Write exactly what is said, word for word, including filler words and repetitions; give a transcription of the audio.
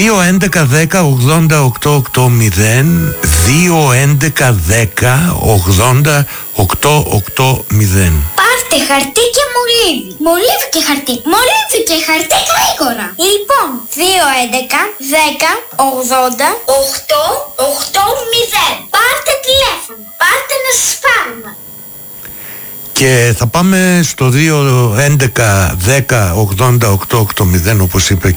δύο έντεκα δέκα ογδόντα οκτώ ογδόντα δύο έντεκα δέκα ογδόντα οκτώ ογδόντα. Πάρτε χαρτί και μολύβι. Μολύβι και χαρτί. Μολύβι και χαρτί γρήγορα. Λοιπόν, δύο έντεκα δέκα ογδόντα οκτώ ογδόντα. Πάρτε τηλέφωνο. Πάρτε να σας πάρουμε. Και θα πάμε στο δύο έντεκα δέκα ογδόντα οκτώ ογδόντα, όπως είπε